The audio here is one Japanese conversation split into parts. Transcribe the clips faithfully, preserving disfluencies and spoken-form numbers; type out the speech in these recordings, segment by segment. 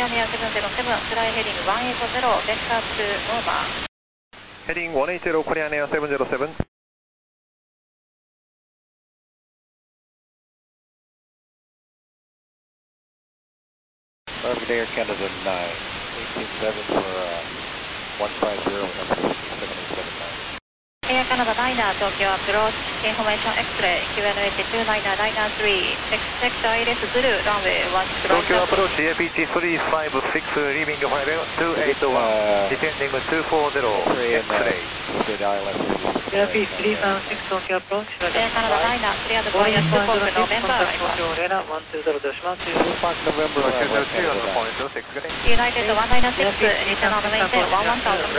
アニアセブンゼロセブン、フライヘディングワンエイトゼロ、ベクターツー、ノーバー。 ヘディングワンエイトゼロ、コリアニアセブンゼロセブン。 Harvard Air Canada nine, eighteen seven for uh, one five zero, number seven eight seven nine. エアカナダダイナー、東京アプローチ、インフォメーション X-ray、キューエヌエイチにナイナーダイナースリー、セクセクター アイエルエス ブルー、ランウェイワンシックスライト。 東京アプローチ、エーピーティースリーファイブシックス、リービングファイブツーエイトワン、ディセンディングツーフォーゼロ、X-ray。 エアピースリーファイブシックス、東京アプローチ、 エアカナダダイナー、クリアドバイアスコークのメンバーがいます。ユナイテッドワンナインシックス、リタナードメインテンワンワンタウン。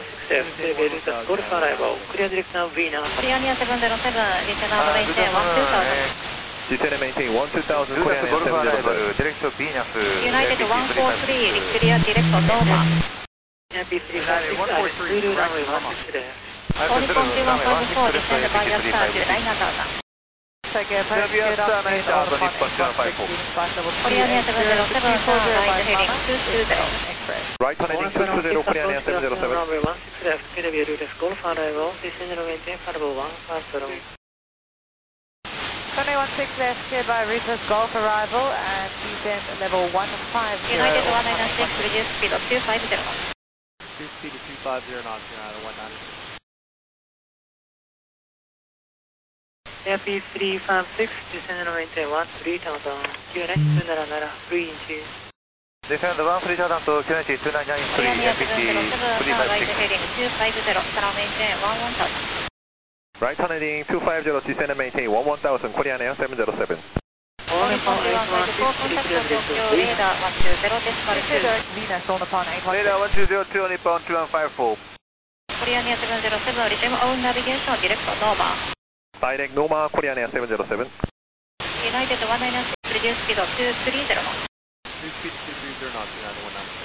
クリアディレクター V な。 コリアニアセブンゼロセブン、リタナードメインテンワンツータウン。 ディセンデメインテンワンツータウン、コリアニアセブンゼロセブン。ディレクトビーナス。 ユナイテッドワンフォースリー、クリアディレクトノーマー。 エアピースリーファイブシックス、ツールランウェイワンシックスです。 オーニコンツーワンファイブフォー、ディセンドバイアスタージュ、ライナータウン。 Take care, please. Good afternoon, Alpha Nippon two one five four. コリアニアセブンゼロセブン、ライトヘディングツーツーゼロ。 Right on heading two two zero, コリアニアセブンゼロセブン。 Runway one six left, K W Lです。Golf arrival, descend runway ten, Carbo one five zero. Runway one six left, cleared by Rufus Golf arrival and descend level one five zero. United one nine six, reduce speed of two five zero. Reduce speed of two five zero knots, United one nine six. Air P three five six, descend runway ten one three thousand, Q N H two nine nine three inches. Descend one three thousand to Q N H two nine nine three, Korean F P T three five right six. heading two five zero, surround maintain one one thousand. Right on heading two five zero, descend and maintain one one thousand, Korean Air seven zero seven. Only from eight one six, contact Tokyo, radar one two zero, decimal two. Venus on upon eight one six. Radar one two zero two, Nippon two one five four. Korean Air seven zero seven, resume own navigation, direct normal. Direct normal, Korean Air seven zero seven. United one nine six, reduce speed of two three zero. Reduce speed to two three zero knots, United one nine six.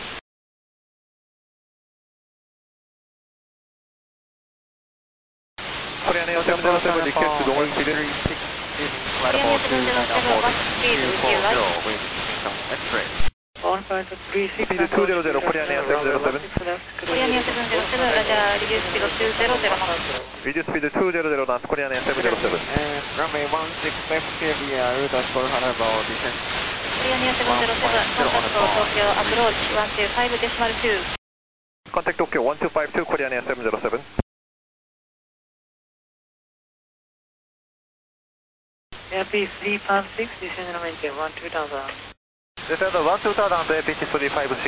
Korean Air seven zero seven, request to normal speed. Korean Air seven zero seven, watch speed, view right. X-ray. one five three six, Speed two hundred, Korean Air seven zero seven. Korean Air seven zero seven, Roger, reduce speed of two zero zero knots. Reduce speed two hundred knots, Korean Air seven zero seven. And runway one six left, K V R, that's for arrival, descend. Korean Air seven zero seven, contact Tokyo, approach one two five decimal two. Contact Tokyo one two five two, Korean Air seven zero seven. Air P three five six, descend runway ten one two thousand. Descend one two thousand to A P T three five six.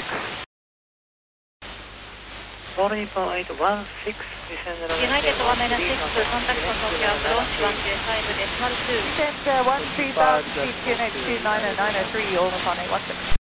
Only from eight one six, descend runway United one nine six, contact Tokyo, approach one two five decimal two. Descend uh, one three thousand, Q N H two nine nine three, all upon eight one six.